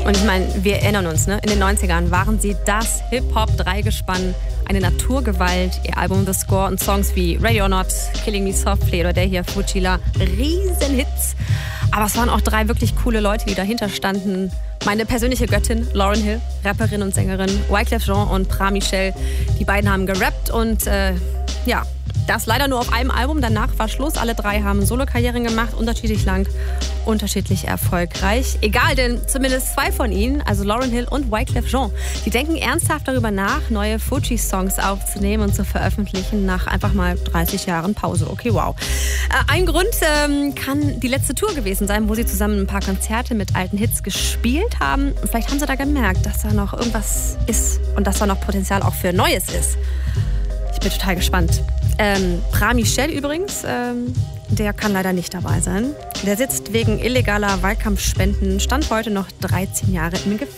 Und ich meine, wir erinnern uns, ne? In den 90ern waren sie das Hip-Hop-Dreigespann, eine Naturgewalt. Ihr Album The Score und Songs wie Ready or Not, Killing Me Softly oder der hier Fuchila, Riesenhits. Aber es waren auch 3 wirklich coole Leute, die dahinter standen. Meine persönliche Göttin, Lauryn Hill, Rapperin und Sängerin, Wyclef Jean und Pra Michel. Die beiden haben gerappt und das leider nur auf einem Album. Danach war Schluss. Alle 3 haben Solokarrieren gemacht, unterschiedlich lang, unterschiedlich erfolgreich. Egal, denn zumindest 2 von ihnen, also Lauryn Hill und Wyclef Jean, die denken ernsthaft darüber nach, neue Fugees-Songs aufzunehmen und zu veröffentlichen nach einfach mal 30 Jahren Pause. Okay, wow. Ein Grund kann die letzte Tour gewesen sein, wo sie zusammen ein paar Konzerte mit alten Hits gespielt haben. Und vielleicht haben sie da gemerkt, dass da noch irgendwas ist und dass da noch Potenzial auch für Neues ist. Ich bin total gespannt. Pra Michel übrigens, der kann leider nicht dabei sein. Der sitzt wegen illegaler Wahlkampfspenden, Stand heute noch 13 Jahre im Gefängnis.